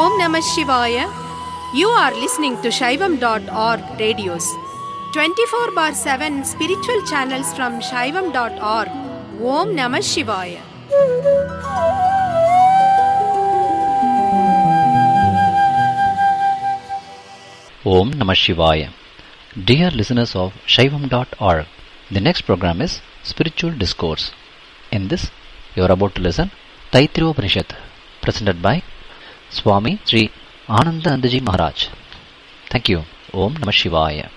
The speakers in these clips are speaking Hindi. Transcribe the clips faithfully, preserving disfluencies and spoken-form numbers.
Om Namah Shivaya. You are listening to Shaivam dot org radios. twenty-four bar seven spiritual channels from Shaivam dot org. Om Namah Shivaya. Om Namah Shivaya. Dear listeners of Shaivam dot org, the next program is Spiritual Discourse. In this, you are about to listen Taittiriya Upanishad, presented by Swami Sri Anandanandaji Maharaj. Thank you. Om Namah Shivaya.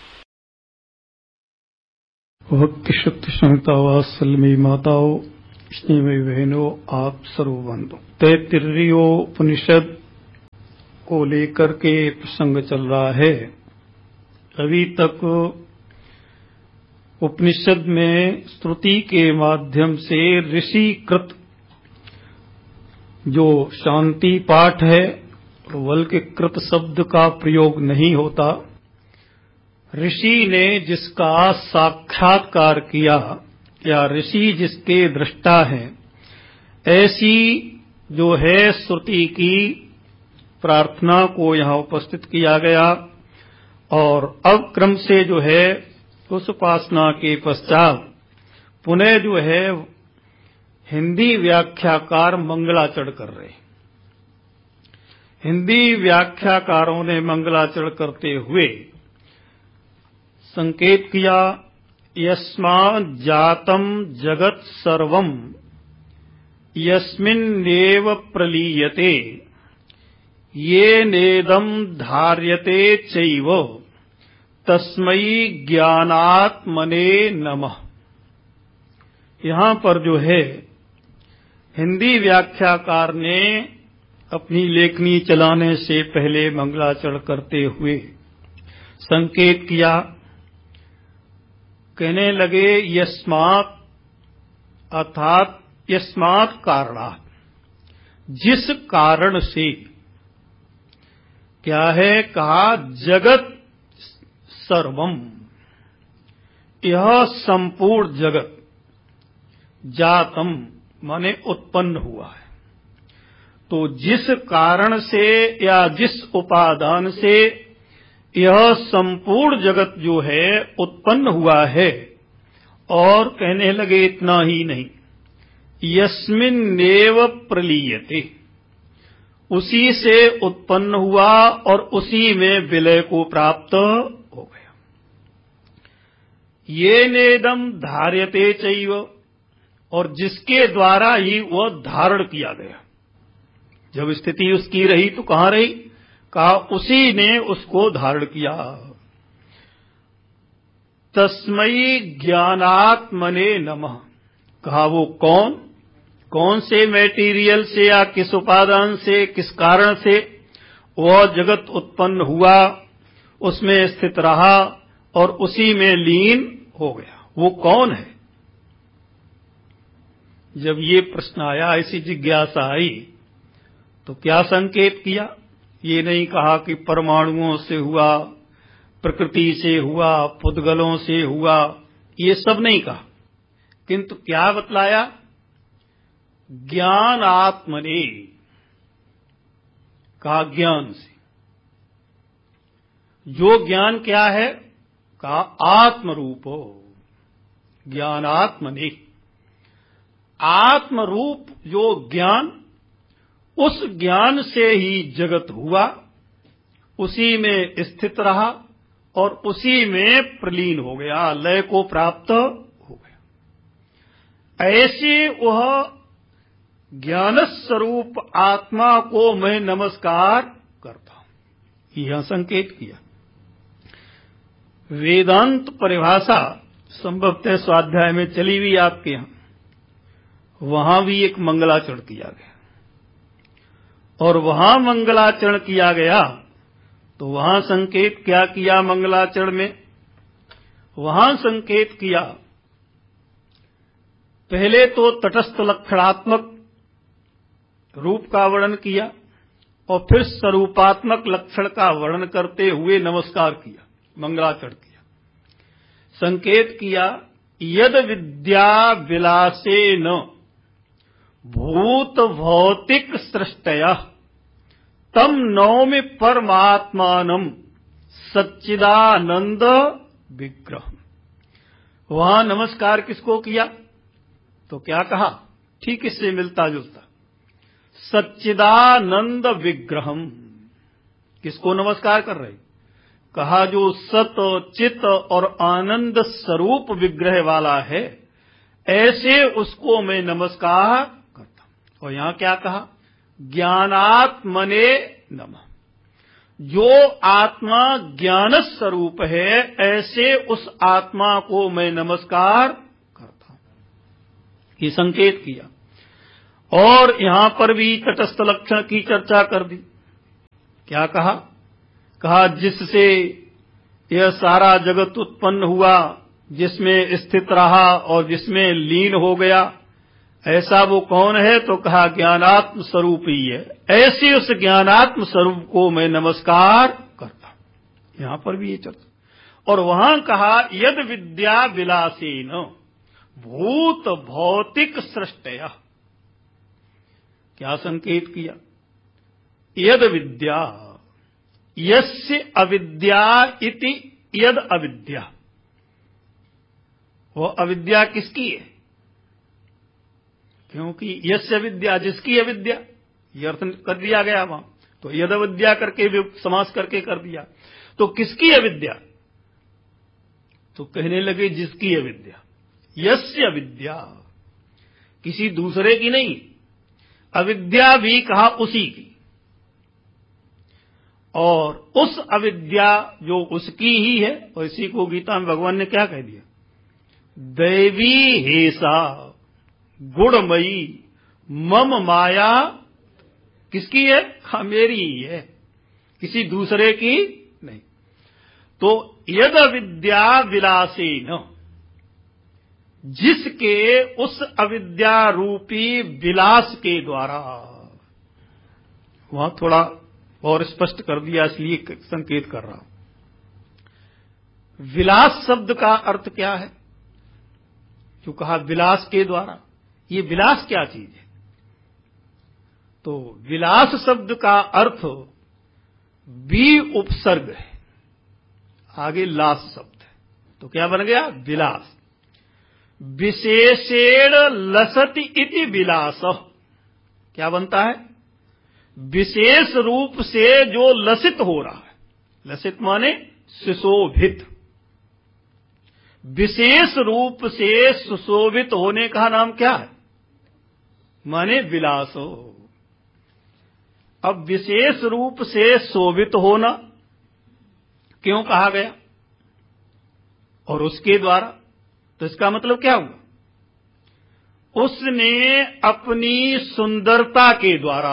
भक्ति शक्ति संहिता वात्सल्यमयी माताओं, स्नेहमयी बहनों, आप सर्व बंधु, तैत्तिरीय उपनिषद को लेकर के प्रसंग चल रहा है। अभी तक उपनिषद में स्तुति के माध्यम से ऋषिकृत जो शांति पाठ है, वल के कृत शब्द का प्रयोग नहीं होता। ऋषि ने जिसका साक्षात्कार किया या ऋषि जिसके दृष्टा है, ऐसी जो है श्रुति की प्रार्थना को यहाँ उपस्थित किया गया। और अब क्रम से जो है उस उपासना के पश्चात पुनः जो है हिंदी व्याख्याकार मंगलाचरण कर रहे। हिंदी व्याख्याकारों ने मंगलाचरण करते हुए संकेत किया, यस्मात् जातम जगत सर्वम यस्मिन्नेव प्रलीयते ये नेदम धार्यते चैव तस्मै ज्ञानात्मने नमः। यहाँ पर जो है हिंदी व्याख्याकार ने अपनी लेखनी चलाने से पहले मंगलाचरण करते हुए संकेत किया, कहने लगे यस्मात् अर्थात यस्मात् कारणात्, जिस कारण से। क्या है? कहा जगत सर्वम, यह संपूर्ण जगत, जातम माने उत्पन्न हुआ है। तो जिस कारण से या जिस उपादान से यह संपूर्ण जगत जो है उत्पन्न हुआ है। और कहने लगे इतना ही नहीं, यस्मिन्नेव प्रलीयते, उसी से उत्पन्न हुआ और उसी में विलय को प्राप्त हो गया। ये नेदम धार्यते चैव, और जिसके द्वारा ही वह धारण किया गया। जब स्थिति उसकी रही तो कहां रही? कहा उसी ने उसको धारण किया। तस्मै ज्ञानात्मने नमः। कहा वो कौन? कौन से मैटीरियल से या किस उपादान से, किस कारण से वह जगत उत्पन्न हुआ, उसमें स्थित रहा और उसी में लीन हो गया, वो कौन है? जब ये प्रश्न आया, ऐसी जिज्ञासा आई, तो क्या संकेत किया? ये नहीं कहा कि परमाणुओं से हुआ, प्रकृति से हुआ, पुद्गलों से हुआ, ये सब नहीं कहा। किंतु क्या बतलाया? ज्ञान आत्मने, कहा ज्ञान से। जो ज्ञान क्या है? कहा आत्मरूपो, ज्ञान आत्मने। आत्मरूप जो ज्ञान, उस ज्ञान से ही जगत हुआ, उसी में स्थित रहा और उसी में प्रलीन हो गया, लय को प्राप्त हो गया। ऐसे वह ज्ञान स्वरूप आत्मा को मैं नमस्कार करता हूं, यह संकेत किया। वेदांत परिभाषा संभवतः स्वाध्याय में चली हुई आपके यहां, वहां भी एक मंगलाचरण किया गया। और वहां मंगलाचरण किया गया तो वहां संकेत क्या किया? मंगलाचरण में वहां संकेत किया, पहले तो तटस्थ लक्षणात्मक रूप का वर्णन किया और फिर स्वरूपात्मक लक्षण का वर्णन करते हुए नमस्कार किया, मंगलाचरण किया। संकेत किया, यद विद्या विलासेन भूत भौतिक सृष्टयः तम नौमि परमात्मानम सच्चिदानंद विग्रह। वहां नमस्कार किसको किया? तो क्या कहा? ठीक इससे मिलता जुलता, सच्चिदानंद विग्रहम। किसको नमस्कार कर रहे? कहा जो सत चित और आनंद स्वरूप विग्रह वाला है, ऐसे उसको मैं नमस्कार करता हूं। और यहां क्या कहा? ज्ञानात्मने नमः। जो आत्मा ज्ञान स्वरूप है, ऐसे उस आत्मा को मैं नमस्कार करता हूं। ये संकेत किया। और यहां पर भी तटस्थ लक्षण की चर्चा कर दी। क्या कहा? कहा जिससे यह सारा जगत उत्पन्न हुआ, जिसमें स्थित रहा और जिसमें लीन हो गया, ऐसा वो कौन है? तो कहा ज्ञानात्म स्वरूप ही है। ऐसे उस ज्ञानात्म स्वरूप को मैं नमस्कार करता हूं। यहां पर भी ये चर्चा। और वहां कहा यद विद्या विलासेन भूत भौतिक सृष्टया। क्या संकेत किया? यद विद्या, यस्य अविद्या इति यद अविद्या। वो अविद्या किसकी है? क्योंकि यस्य अविद्या, जिसकी अविद्या, ये अर्थ कर दिया गया वहां। तो यद अविद्या करके भी समास करके कर दिया। तो किसकी अविद्या? तो कहने लगे जिसकी अविद्या। यस्य अविद्या, किसी दूसरे की नहीं। अविद्या भी कहा उसी की। और उस अविद्या जो उसकी ही है, और इसी को गीता में भगवान ने क्या कह दिया? दैवी हेसा गुणमयी मम माया। किसकी है? हाँ, मेरी ही है, किसी दूसरे की नहीं। तो यद अविद्या विलासेन, जिसके उस अविद्या रूपी विलास के द्वारा। वहां थोड़ा और स्पष्ट कर दिया, इसलिए संकेत कर रहा हूं। विलास शब्द का अर्थ क्या है? जो कहा विलास के द्वारा, ये विलास क्या चीज है? तो विलास शब्द का अर्थ बी उपसर्ग है, आगे लास शब्द है। तो क्या बन गया? विलास। विशेषेण लसति इति विलास। क्या बनता है? विशेष रूप से जो लसित हो रहा है। लसित माने सुशोभित। विशेष रूप से सुशोभित होने का नाम क्या है? माने विलासो। अब विशेष रूप से शोभित होना क्यों कहा गया? और उसके द्वारा, तो इसका मतलब क्या हुआ? उसने अपनी सुंदरता के द्वारा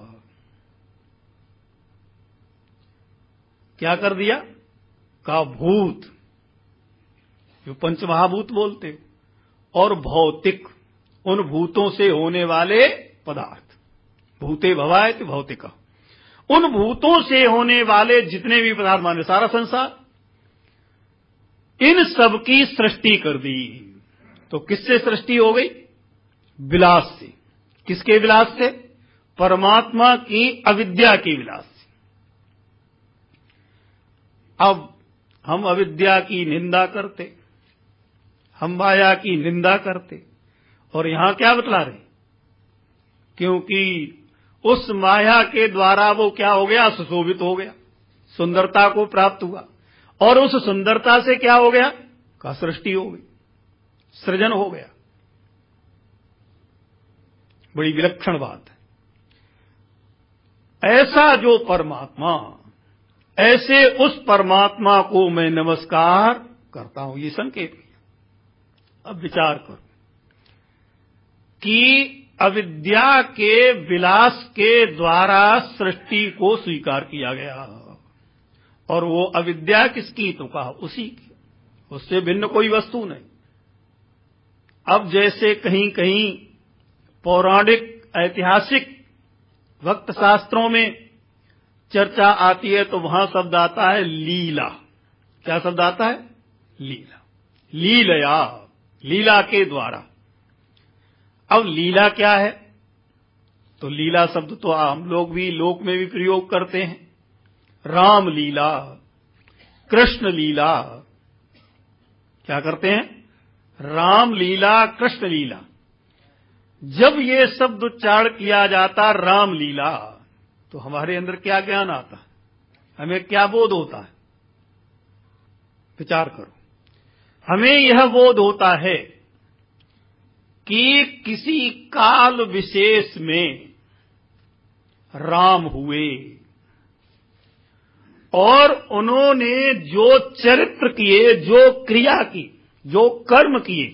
क्या कर दिया? का भूत, जो पंचमहाभूत बोलते हो, और भौतिक, उन भूतों से होने वाले पदार्थ। भूते भवायत भौतिका। उन भूतों से होने वाले जितने भी पदार्थ, माने सारा संसार, इन सब की सृष्टि कर दी। तो किससे सृष्टि हो गई? विलास से। किसके विलास से? परमात्मा की अविद्या के विलास से। अब हम अविद्या की निंदा करते, हम माया की निंदा करते, और यहां क्या बतला रहे? क्योंकि उस माया के द्वारा वो क्या हो गया? सुशोभित हो गया, सुंदरता को प्राप्त हुआ। और उस सुंदरता से क्या हो गया? का सृष्टि हो गई, सृजन हो गया। बड़ी विलक्षण बात है। ऐसा जो परमात्मा, ऐसे उस परमात्मा को मैं नमस्कार करता हूं। ये संकेत किया। अब विचार करो कि अविद्या के विलास के द्वारा सृष्टि को स्वीकार किया गया, और वो अविद्या किसकी? तो कहा उसी की, उससे भिन्न कोई वस्तु नहीं। अब जैसे कहीं कहीं पौराणिक ऐतिहासिक भक्त शास्त्रों में चर्चा आती है, तो वहां शब्द आता है लीला। क्या शब्द आता है? लीला। लीलया, लीला के द्वारा। अब लीला क्या है? तो लीला शब्द तो हम लोग भी लोक में भी प्रयोग करते हैं। राम लीला, कृष्ण लीला, क्या करते हैं? राम लीला, कृष्ण लीला। जब ये शब्द उच्चारण किया जाता राम लीला, तो हमारे अंदर क्या ज्ञान आता है, हमें क्या बोध होता है? विचार करो। हमें यह बोध होता है कि किसी काल विशेष में राम हुए और उन्होंने जो चरित्र किए, जो क्रिया की, जो कर्म किए,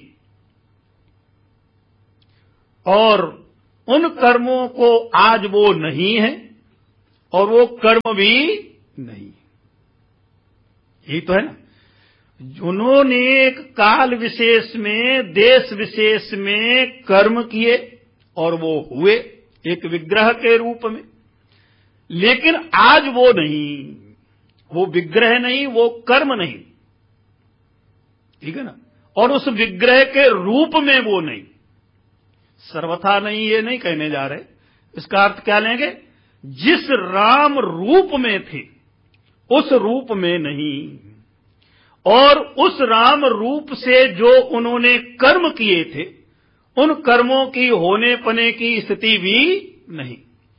और उन कर्मों को आज वो नहीं है और वो कर्म भी नहीं। यही तो है ना, उन्होंने एक काल विशेष में, देश विशेष में कर्म किए और वो हुए एक विग्रह के रूप में, लेकिन आज वो नहीं, वो विग्रह नहीं, वो कर्म नहीं, ठीक है ना, और उस विग्रह के रूप में वो नहीं, सर्वथा नहीं, ये नहीं कहने जा रहे। इसका अर्थ क्या लेंगे? जिस राम रूप में थे उस रूप में नहीं, और उस राम रूप से जो उन्होंने कर्म किए थे उन कर्मों की होने पने की स्थिति भी नहीं।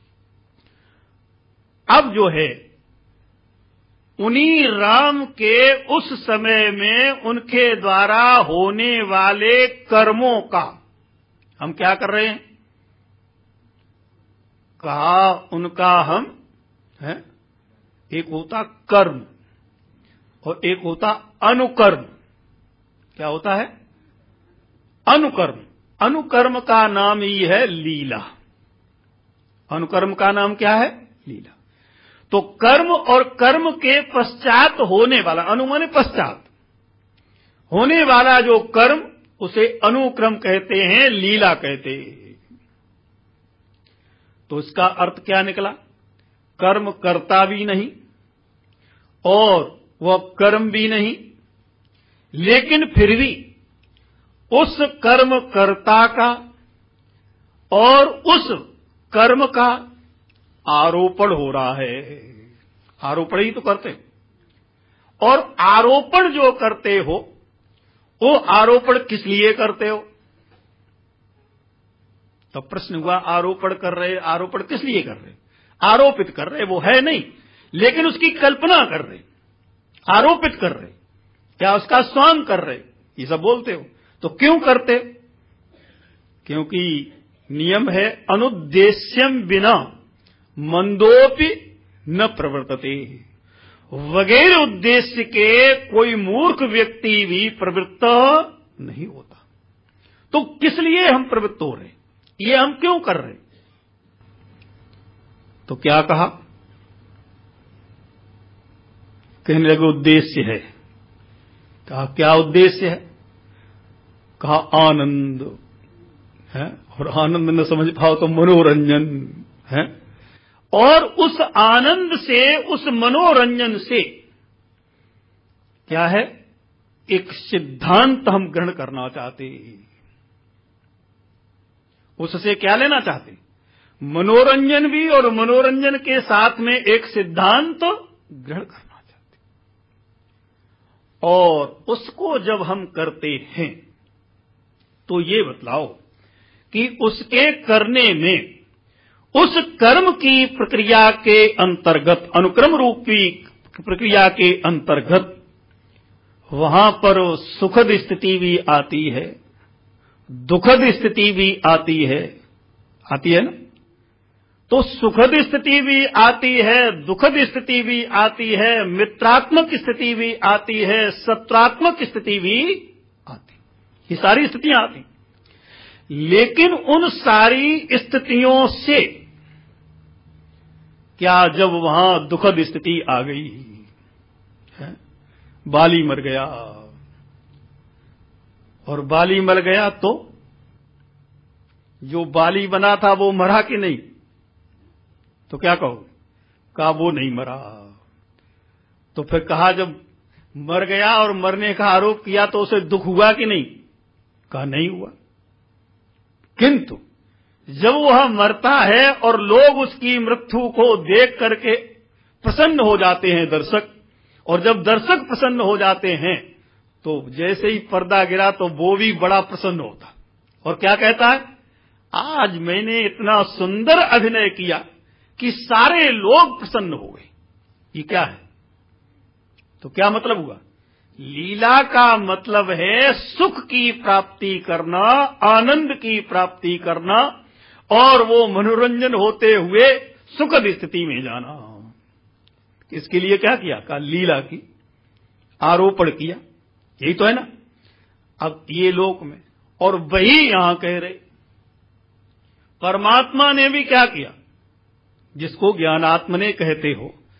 अब जो है उन्हीं राम के उस समय में उनके द्वारा होने वाले कर्मों का हम क्या कर रहे हैं? कहा उनका हम है, एक होता कर्म और एक होता अनुकर्म। क्या होता है? अनुकर्म। अनुकर्म का नाम ही है लीला। अनुकर्म का नाम क्या है? लीला। तो कर्म और कर्म के पश्चात होने वाला, अनु माने पश्चात होने वाला जो कर्म, उसे अनुक्रम कहते हैं, लीला कहते हैं। तो इसका अर्थ क्या निकला? कर्म करता भी नहीं और वह कर्म भी नहीं, लेकिन फिर भी उस कर्म कर्ता का और उस कर्म का आरोपण हो रहा है। आरोपण ही तो करते, और आरोपण जो करते हो वो आरोपण किस लिए करते हो? तो प्रश्न हुआ, आरोपण कर रहे, आरोपण किस लिए कर रहे? आरोपित कर रहे, वो है नहीं, लेकिन उसकी कल्पना कर रहे, आरोपित कर रहे, क्या उसका स्वांग कर रहे, ये सब बोलते हो। तो क्यों करते? क्योंकि नियम है अनुद्देश्यम बिना मंदोपि न प्रवर्तते। वगैर उद्देश्य के कोई मूर्ख व्यक्ति भी प्रवृत्त नहीं होता। तो किस लिए हम प्रवृत्त हो रहे, ये हम क्यों कर रहे? तो क्या कहा? कहने लगे उद्देश्य है। कहा क्या उद्देश्य है? कहा आनंद है, और आनंद न समझ पाओ तो मनोरंजन है, और उस आनंद से, उस मनोरंजन से क्या है? एक सिद्धांत हम ग्रहण करना चाहते। उससे क्या लेना चाहते? मनोरंजन भी, और मनोरंजन के साथ में एक सिद्धांत ग्रहण करना चाहते। और उसको जब हम करते हैं तो ये बतलाओ कि उसके करने में, उस कर्म की प्रक्रिया के अंतर्गत, अनुक्रम रूपी प्रक्रिया के अंतर्गत, वहां पर सुखद स्थिति भी आती है, दुखद स्थिति भी आती है, आती है ना? तो सुखद स्थिति भी आती है, दुखद स्थिति भी आती है, मित्रात्मक स्थिति भी आती है, शत्रुआत्मक स्थिति भी आती, ये सारी स्थितियां आती। लेकिन उन सारी स्थितियों से क्या, जब वहां दुखद स्थिति आ गई है, बाली मर गया, और बाली मर गया तो जो बाली बना था वो मरा कि नहीं? तो क्या कहो? कहा वो नहीं मरा। तो फिर कहा जब मर गया और मरने का आरोप किया तो उसे दुख हुआ कि नहीं? कहा नहीं हुआ। किंतु जब वह मरता है और लोग उसकी मृत्यु को देख करके प्रसन्न हो जाते हैं दर्शक, और जब दर्शक प्रसन्न हो जाते हैं तो जैसे ही पर्दा गिरा तो वो भी बड़ा प्रसन्न होता और क्या कहता है, आज मैंने इतना सुंदर अभिनय किया कि सारे लोग प्रसन्न हो गए। ये क्या है? तो क्या मतलब हुआ? लीला का मतलब है सुख की प्राप्ति करना, आनंद की प्राप्ति करना, और वो मनोरंजन होते हुए सुखद स्थिति में जाना। इसके लिए क्या किया? का लीला की आरोपण किया। यही तो है ना। अब ये लोक में, और वही यहां कह रहे, परमात्मा ने भी क्या किया? जिसको ज्ञानात्मने कहते हो,